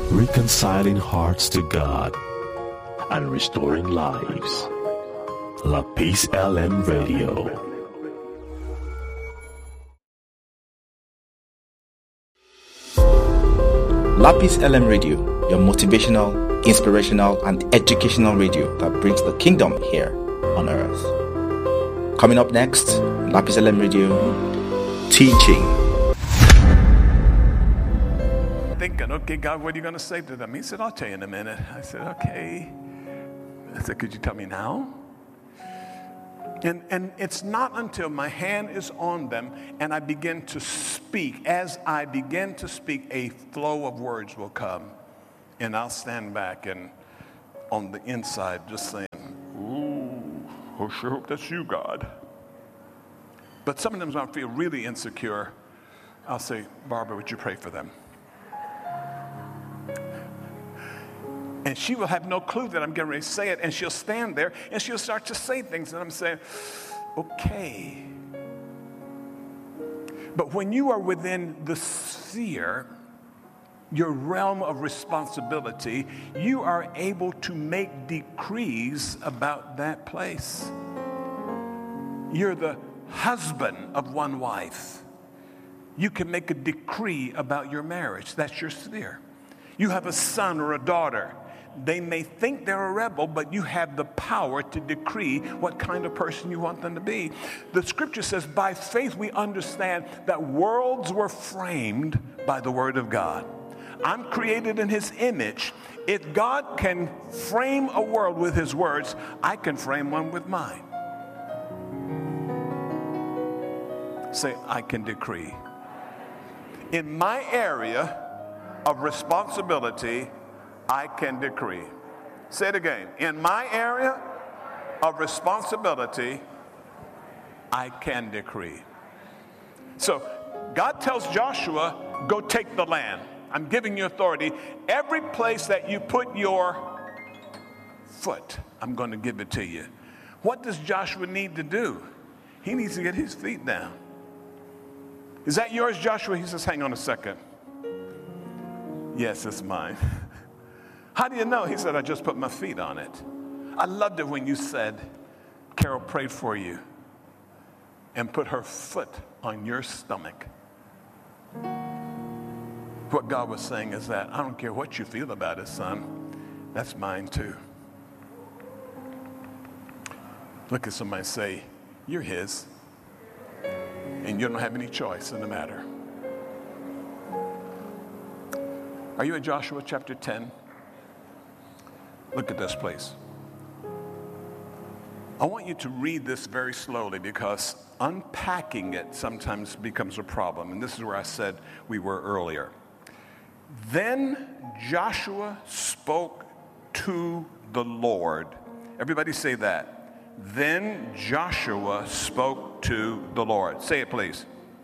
reconciling hearts to God and restoring lives. La Peace LM Radio. Lapis LM Radio, your motivational, inspirational, and educational radio that brings the kingdom here on earth. Coming up next, Lapis LM Radio, teaching. Thinking, okay, God, what are you going to say to them? He said, I'll tell you in a minute. I said, okay. I said, could you tell me now? And it's not until my hand is on them and I begin to speak. As I begin to speak, a flow of words will come. And I'll stand back and on the inside just saying, ooh, I sure hope that's you, God. But sometimes when I feel really insecure, I'll say, Barbara, would you pray for them? And she will have no clue that I'm getting ready to say it. And she'll stand there and she'll start to say things. And I'm saying, okay. But when you are within the sphere, your realm of responsibility, you are able to make decrees about that place. You're the husband of one wife. You can make a decree about your marriage. That's your sphere. You have a son or a daughter. They may think they're a rebel, but you have the power to decree what kind of person you want them to be. The scripture says, by faith we understand that worlds were framed by the word of God. I'm created in his image. If God can frame a world with his words, I can frame one with mine. Say, I can decree. In my area of responsibility, I can decree. Say it again. In my area of responsibility, I can decree. So God tells Joshua, go take the land. I'm giving you authority. Every place that you put your foot, I'm going to give it to you. What does Joshua need to do? He needs to get his feet down. Is that yours, Joshua? He says, hang on a second. Yes, it's mine. How do you know? He said, I just put my feet on it. I loved it when you said, Carol prayed for you and put her foot on your stomach. What God was saying is that I don't care what you feel about it, son. That's mine too. Look at somebody and say, you're his. And you don't have any choice in the matter. Are you in Joshua chapter 10? Look at this, please. I want you to read this very slowly because unpacking it sometimes becomes a problem. And this is where I said we were earlier. Then Joshua spoke to the Lord. Everybody say that. Then Joshua spoke to the Lord. Say it, please.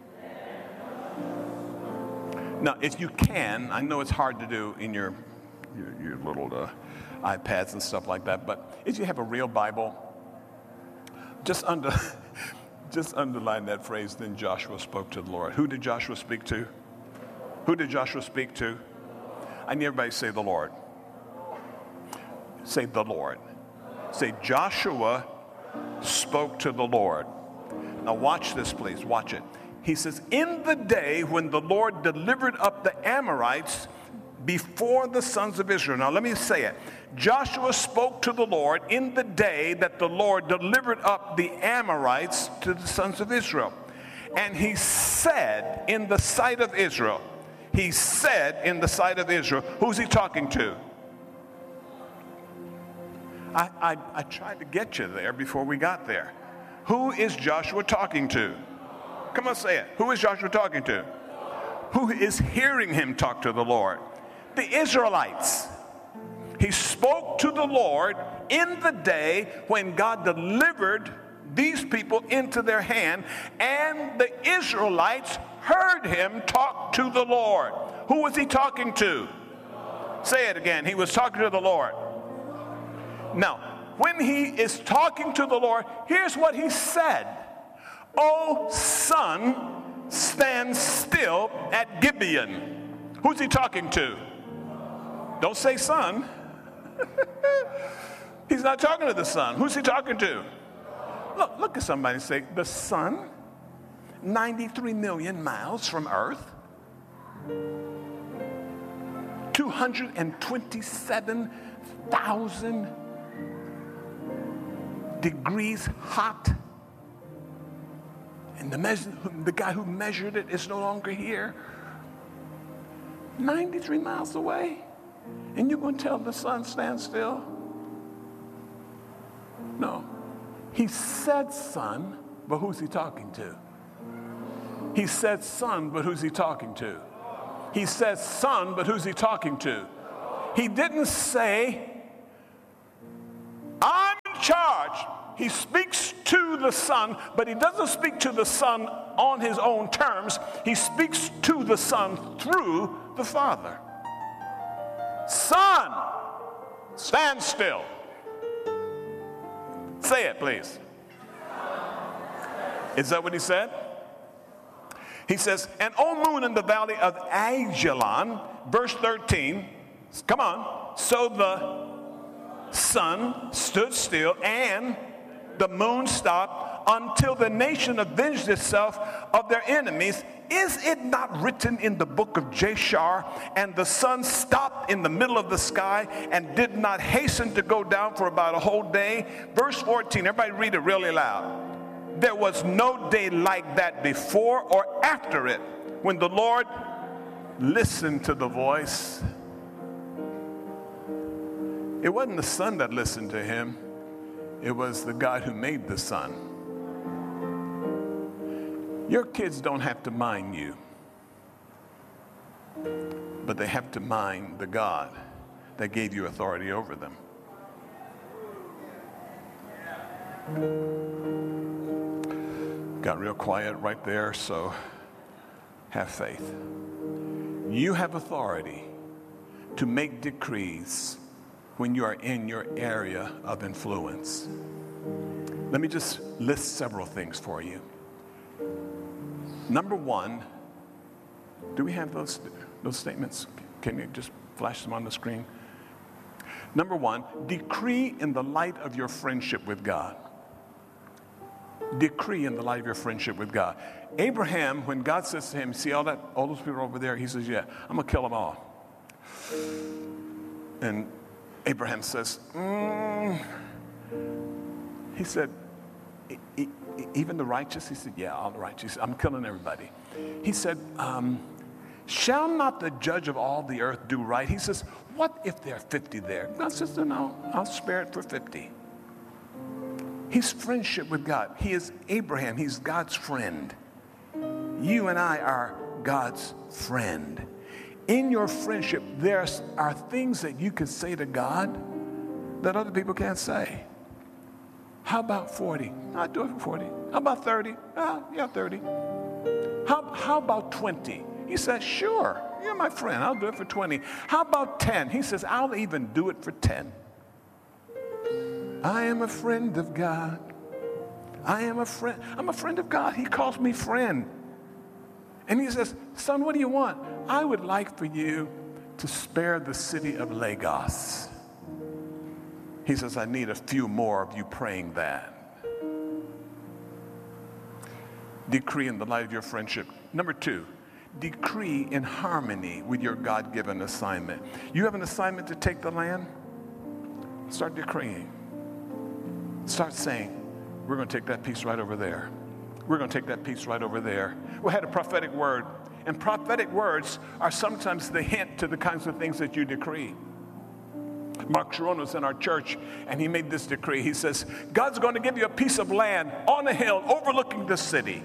Now, if you can, I know it's hard to do in your little iPads and stuff like that, but if you have a real Bible, just underline that phrase, then Joshua spoke to the Lord. Who did Joshua speak to? Who did Joshua speak to? I need everybody to say the Lord. Say the Lord. Say Joshua spoke to the Lord. Now watch this, please. Watch it. He says, in the day when the Lord delivered up the Amorites before the sons of Israel. Now let me say it. Joshua spoke to the Lord in the day that the Lord delivered up the Amorites to the sons of Israel. And he said in the sight of Israel, who's he talking to? I tried to get you there before we got there. Who is Joshua talking to? Come on, say it. Who is Joshua talking to? Who is hearing him talk to the Lord? The Israelites. He spoke to the Lord in the day when God delivered these people into their hand, and the Israelites heard him talk to the Lord. Who was he talking to? Say it again. He was talking to the Lord. Now, when he is talking to the Lord, here's what he said. O sun, stand still at Gibeon. Who's he talking to? Don't say son. He's not talking to the sun. Who's he talking to? Look at somebody and say, the sun, 93 million miles from Earth, 227,000 degrees hot. And the guy who measured it is no longer here. 93 miles away. And you're going to tell the sun stand still? No. He said son, but who's he talking to? He said son, but who's he talking to? He said son, but who's he talking to? He didn't say, I'm in charge. He speaks to the son, but he doesn't speak to the son on his own terms. He speaks to the son through the Father. Son, stand still. Say it, please. Is that what he said? He says, and O moon in the valley of Ajalon, verse 13, come on. So the sun stood still and the moon stopped until the nation avenged itself of their enemies. Is it not written in the book of Jashar? And the sun stopped in the middle of the sky and did not hasten to go down for about a whole day. Verse 14, everybody read it really loud. There was no day like that before or after it when the Lord listened to the voice. It wasn't the sun that listened to him. It was the God who made the sun. Your kids don't have to mind you, but they have to mind the God that gave you authority over them. Got real quiet right there, so have faith. You have authority to make decrees when you are in your area of influence. Let me just list several things for you. Number one, do we have those statements? Can you just flash them on the screen? Number one, decree in the light of your friendship with God. Decree in the light of your friendship with God. Abraham, when God says to him, see all those people over there? He says, yeah, I'm going to kill them all. And Abraham says, he said, even the righteous? He said, yeah, all the righteous. I'm killing everybody. He said, shall not the judge of all the earth do right? He says, what if there are 50 there? God says, no, I'll spare it for 50. His friendship with God. He is Abraham. He's God's friend. You and I are God's friend. In your friendship, there are things that you can say to God that other people can't say. How about 40? I'll do it for 40. How about 30? Yeah, 30. How about 20? He says, sure, you're my friend. I'll do it for 20. How about 10? He says, I'll even do it for 10. I am a friend of God. I'm a friend of God. He calls me friend. And he says, son, what do you want? I would like for you to spare the city of Lagos. He says, I need a few more of you praying that. Decree in the light of your friendship. Number two, decree in harmony with your God-given assignment. You have an assignment to take the land? Start decreeing. Start saying, we're going to take that piece right over there. We're going to take that piece right over there. We had a prophetic word, and prophetic words are sometimes the hint to the kinds of things that you decree. Mark Sharon was in our church, and he made this decree. He says, God's going to give you a piece of land on a hill overlooking the city.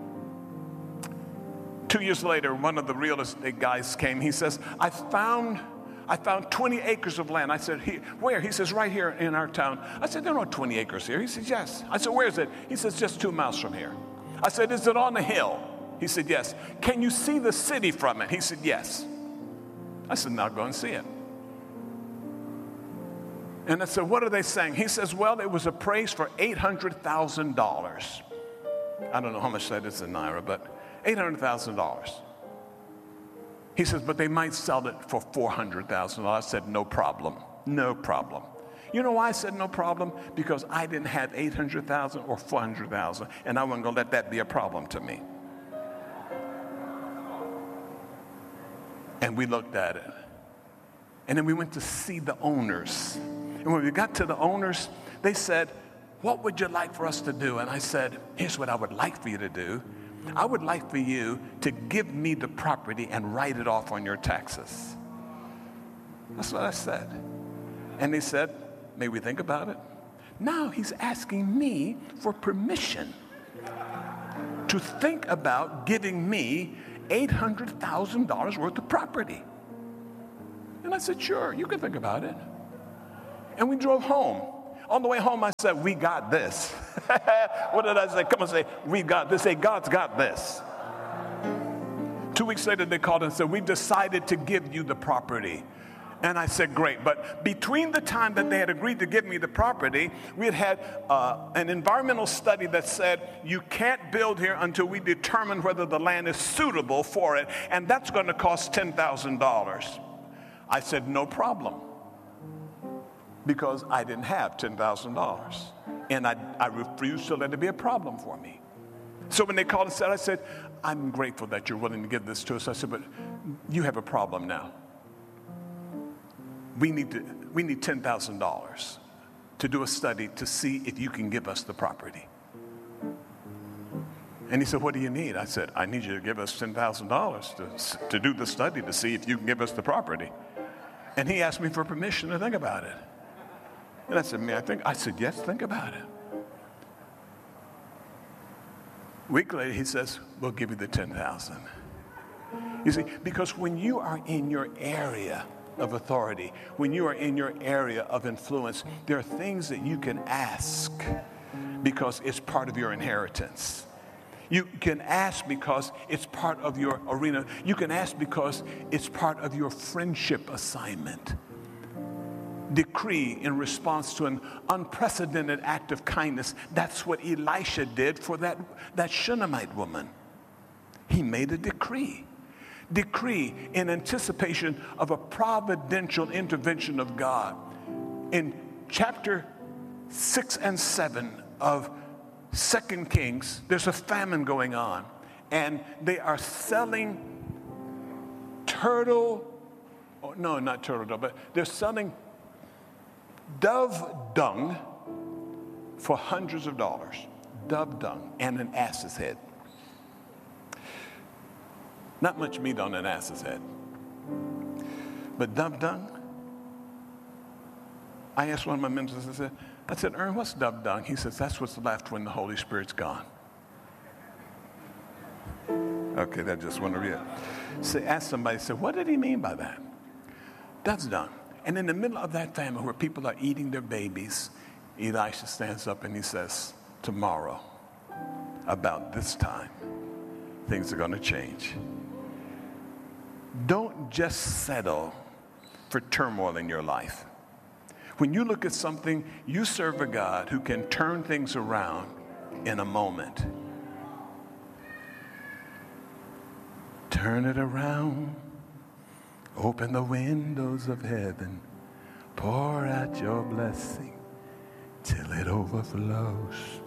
2 years later, one of the real estate guys came. He says, I found 20 acres of land. I said, where? He says, right here in our town. I said, there are no 20 acres here. He said, yes. I said, where is it? He says, just 2 miles from here. I said, is it on the hill? He said, yes. Can you see the city from it? He said, yes. I said, now go and see it. And I said, what are they saying? He says, well, it was appraised for $800,000. I don't know how much that is in Naira, but $800,000. He says, but they might sell it for $400,000. I said, no problem, no problem. You know why I said no problem? Because I didn't have $800,000 or $400,000, and I wasn't going to let that be a problem to me. And we looked at it. And then we went to see the owners. And when we got to the owners, they said, what would you like for us to do? And I said, here's what I would like for you to do. I would like for you to give me the property and write it off on your taxes. That's what I said. And they said, may we think about it? Now he's asking me for permission to think about giving me $800,000 worth of property. And I said, sure, you can think about it. And we drove home. On the way home, I said, we got this. What did I say? Come on, say, we got this. Say, God's got this. 2 weeks later, they called and said, we've decided to give you the property. And I said, great. But between the time that they had agreed to give me the property, we had an environmental study that said, you can't build here until we determine whether the land is suitable for it. And that's going to cost $10,000. I said, no problem. Because I didn't have $10,000. And I refused to let it be a problem for me. So when they called and said, I said, I'm grateful that you're willing to give this to us. I said, but you have a problem now. We need $10,000 to do a study to see if you can give us the property. And he said, what do you need? I said, I need you to give us $10,000 to do the study to see if you can give us the property. And he asked me for permission to think about it. And I said, I said, yes, think about it. A week later, he says, we'll give you the $10,000. You see, because when you are in your area of authority, when you are in your area of influence, there are things that you can ask because it's part of your inheritance. You can ask because it's part of your arena. You can ask because it's part of your friendship assignment. Decree in response to an unprecedented act of kindness. That's what Elisha did for that Shunammite woman. He made a decree. Decree in anticipation of a providential intervention of God. In chapter 6 and 7 of 2 Kings, there's a famine going on, and they are selling but they're selling dove dung for hundreds of dollars. Dove dung and an ass's head. Not much meat on an ass's head. But dove dung? I asked one of my mentors, I said, Ern, what's dove dung? He says, that's what's left when the Holy Spirit's gone. Okay, that just went over here. So ask somebody, say, what did he mean by that? Dove's dung. And in the middle of that famine where people are eating their babies, Elisha stands up and he says, tomorrow, about this time, things are going to change. Don't just settle for turmoil in your life. When you look at something, you serve a God who can turn things around in a moment. Turn it around. Open the windows of heaven. Pour out your blessing till it overflows.